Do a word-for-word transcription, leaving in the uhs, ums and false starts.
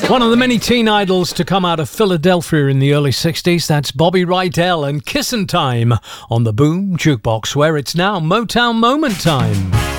One of the many teen idols to come out of Philadelphia in the early sixties, that's Bobby Rydell and Kissin' Time on the Boom Jukebox, where it's now Motown Moment time.